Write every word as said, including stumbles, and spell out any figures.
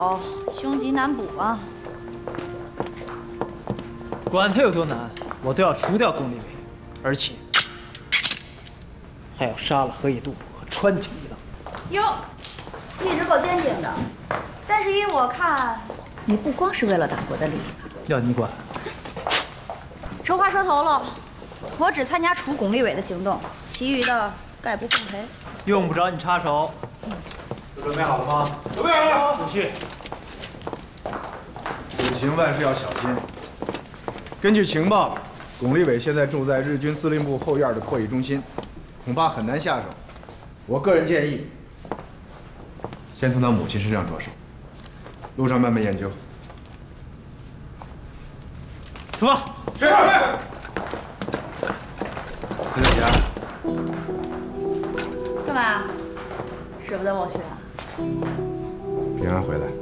哦，凶吉难卜啊！ 管他有多难，我都要除掉龚立伟，而且还要杀了何以度和川井一郎。 哟，一直够坚定的，但是依我看，你不光是为了党国的利益。 要你管？ 丑话说头了，我只参加除龚立伟的行动，其余的概不奉陪。 用不着你插手。 都准备好了吗？准备好了。 有序。 此行万事要小心。根据情报，龚立伟现在住在日军司令部后院的会议中心，恐怕很难下手。我个人建议，先从他母亲身上着手，路上慢慢研究。 出发。 是。陈小霞， 干嘛？舍不得我去啊？ 平安回来。